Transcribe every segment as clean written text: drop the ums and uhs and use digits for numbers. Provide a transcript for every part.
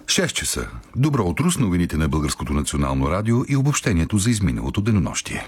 6 часа. Добро утро с новините на Българското национално радио и обобщението за изминалото денонощие.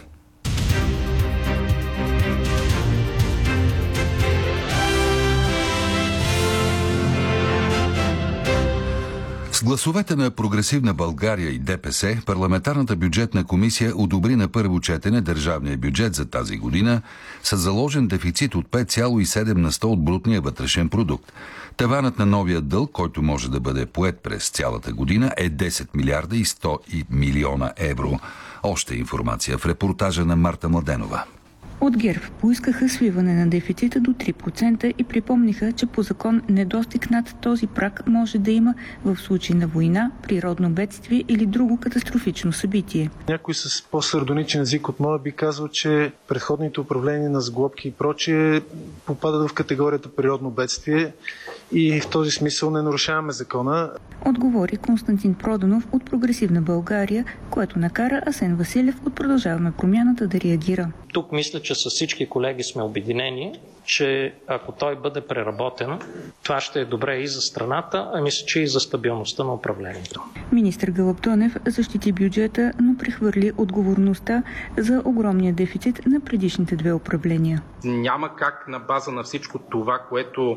С гласовете на Прогресивна България и ДПС, парламентарната бюджетна комисия одобри на първо четене държавния бюджет за тази година с заложен дефицит от 5,7% от брутния вътрешен продукт. Таванът на новия дълг, който може да бъде поет през цялата година, е 10 милиарда и 100 милиона евро. Още информация в репортажа на Марта Младенова. От ГЕРБ поискаха свиване на дефицита до 3% и припомниха, че по закон недостиг над този праг може да има в случай на война, природно бедствие или друго катастрофично събитие. Някой с по-сардоничен език от моя би казал, че предходните управления на сглобки и прочие попадат в категорията природно бедствие и в този смисъл не нарушаваме закона. Отговори Константин Проданов от Прогресивна България, което накара Асен Василев от Продължаваме промяната да реагира. Тук мисля, че с всички колеги сме обединени, че ако той бъде преработен, това ще е добре и за страната, а мисля, че и за стабилността на управлението. Министър Гълъб Донев защити бюджета, но прехвърли отговорността за огромния дефицит на предишните две управления. Няма как на база на всичко това, което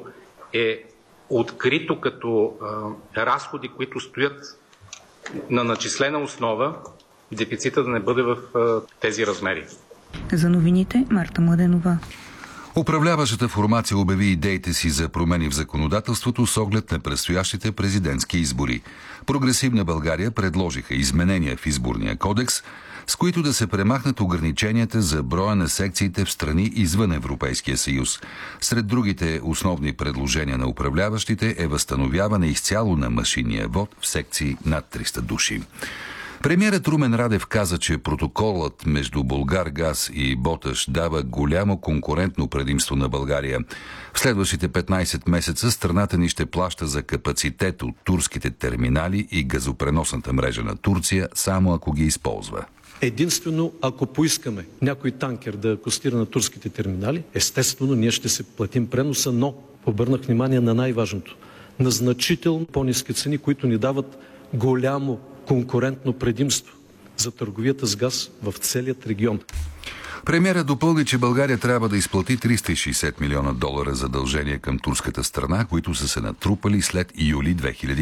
е открито като разходи, които стоят на начислена основа, дефицита да не бъде в тези размери. За новините Марта Младенова. Управляващата формация обяви идеите си за промени в законодателството с оглед на предстоящите президентски избори. Прогресивна България предложиха изменения в изборния кодекс, с които да се премахнат ограниченията за броя на секциите в страни извън Европейския съюз. Сред другите основни предложения на управляващите е възстановяване изцяло на машинния вод в секции над 300 души. Премиерът Румен Радев каза, че протоколът между Булгаргаз и Боташ дава голямо конкурентно предимство на България. В следващите 15 месеца страната ни ще плаща за капацитет от турските терминали и газопреносната мрежа на Турция, само ако ги използва. Единствено, ако поискаме някой танкер да акостира на турските терминали, естествено ние ще се платим преноса, но обърнах внимание на най-важното. На значително по-ниски цени, които ни дават голямо конкурентно предимство за търговията с газ в целият регион. Премиерът допълни, че България трябва да изплати $360 милиона задължения към турската страна, които са се натрупали след юли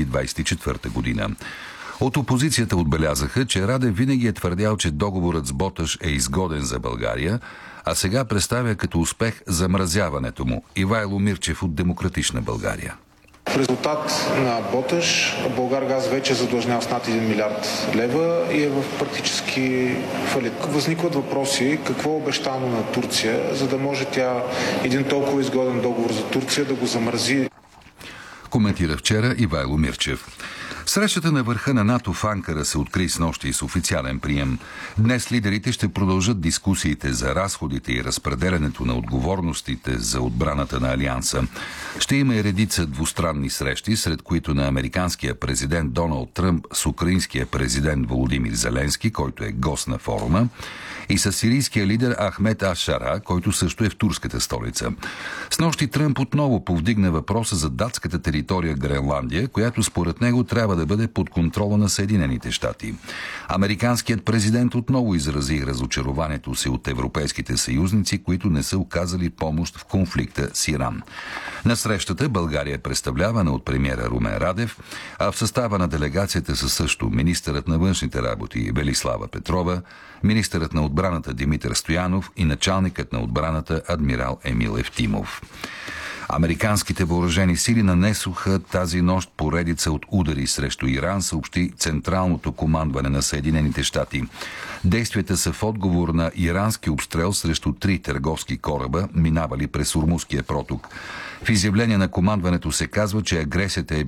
2024 година. От опозицията отбелязаха, че Радев винаги е твърдял, че договорът с Боташ е изгоден за България, а сега представя като успех замразяването му. Ивайло Мирчев от Демократична България. В резултат на Боташ, Булгаргаз вече е задлъжнял с над 1 милиард лева и е в практически фалит. Възникват въпроси какво е обещано на Турция, за да може тя един толкова изгоден договор за Турция да го замрази. Коментира вчера Ивайло Мирчев. Срещата на върха на НАТО в Анкара се откри снощи с официален прием. Днес лидерите ще продължат дискусиите за разходите и разпределянето на отговорностите за отбраната на Алианса. Ще има и редица двустранни срещи, сред които на американския президент Доналд Тръмп с украинския президент Володимир Зеленски, който е гост на форума, и с сирийския лидер Ахмед Аш-Шара, който също е в турската столица. Снощи Тръмп отново повдигна въпроса за датската територия Гренландия, която според него трябва да бъде под контрола на Съединените щати. Американският президент отново изрази разочарованието си от европейските съюзници, които не са оказали помощ в конфликта с Иран. На срещата България е представлявана от премиера Румен Радев, а в състава на делегацията са също министърът на външните работи Велислава Петрова, министърът на отбраната Димитър Стоянов и началникът на отбраната адмирал Емил Евтимов. Американските въоръжени сили нанесоха тази нощ поредица от удари срещу Иран, съобщи Централното командване на Съединените щати. Действията са в отговор на ирански обстрел срещу 3 търговски кораба, минавали през Ормузския проток. В изявление на командването се казва, че агресията е